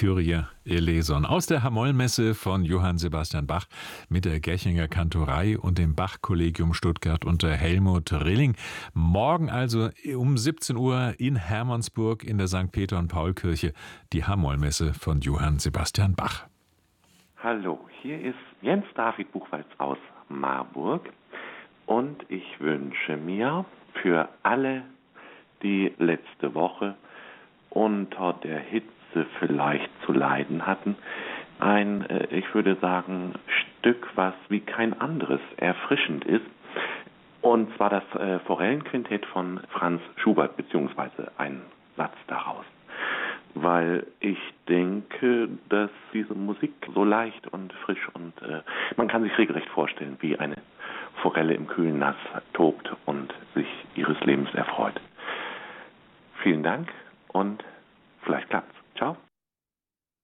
Kyrie eleison aus der Hamollmesse von Johann Sebastian Bach mit der Gerchinger Kantorei und dem Bach-Kollegium Stuttgart unter Helmut Rilling. Morgen also um 17 Uhr in Hermannsburg in der St. Peter- und Paul-Kirche die Hamollmesse von Johann Sebastian Bach. Hallo, hier ist Jens David Buchwalz aus Marburg und ich wünsche mir für alle, die letzte Woche unter der Hitze vielleicht zu leiden hatten, ein, ich würde sagen, Stück, was wie kein anderes erfrischend ist. Und zwar das Forellenquintett von Franz Schubert, beziehungsweise ein Satz daraus. Weil ich denke, dass diese Musik so leicht und frisch und man kann sich regelrecht vorstellen, wie eine Forelle im kühlen Nass tobt und sich ihres Lebens erfreut. Vielen Dank und vielleicht klappt's.